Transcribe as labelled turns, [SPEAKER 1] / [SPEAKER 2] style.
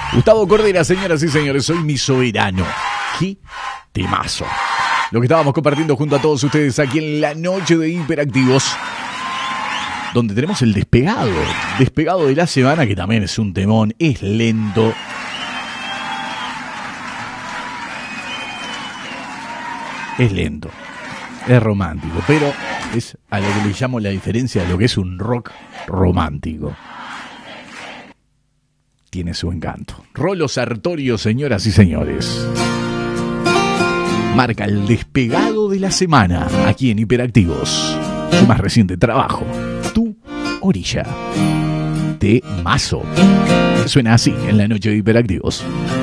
[SPEAKER 1] Gustavo Cordera, señoras y señores, soy mi soberano. ¡Qué temazo! Lo que estábamos compartiendo junto a todos ustedes aquí en la noche de Hiperactivos, donde tenemos el despegado de la semana, que también es un temón, es lento. Es lento, es romántico, pero es a lo que le llamo la diferencia de lo que es un rock romántico. Tiene su encanto. Rolo Sartorio, señoras y señores, marca el despegado de la semana aquí en Hiperactivos. Su más reciente trabajo, Tu Orilla. Temazo. Suena así en la noche de Hiperactivos.